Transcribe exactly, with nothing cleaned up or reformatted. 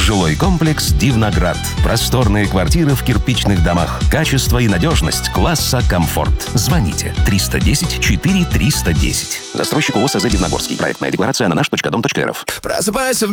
Жилой комплекс «Дивноград». Просторные квартиры в кирпичных домах. Качество и надежность класса комфорт. Звоните триста десять четыре триста десять. Застройщик ООО «СЗ Дивногорский». Проектная декларация на наш точка дом точка эр эф. Просыпайся в